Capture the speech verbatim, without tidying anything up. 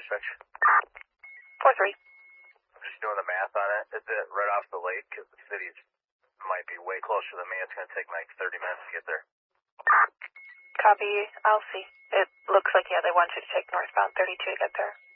intersection? four three. I'm just doing the math on it. Is it right off the lake? Because the city might be way closer than me. It's going to take like thirty minutes to get there. Copy. I'll see. It looks like, yeah, they want you to take northbound thirty-two to get there.